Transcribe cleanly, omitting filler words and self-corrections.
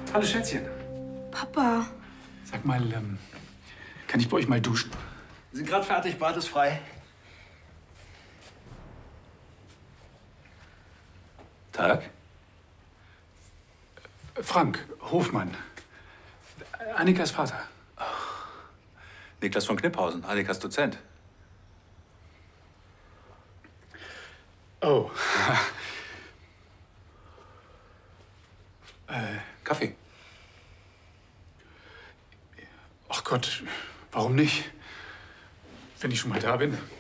Hallo Schätzchen. Papa. Sag mal, kann ich bei euch mal duschen? Sind gerade fertig, Bad ist frei. Tag? Frank Hofmann. Annikas Vater. Niklas von Kniphausen, Annikas Dozent. Oh. Kaffee. Ach Gott, warum nicht? Wenn ich schon mal da bin.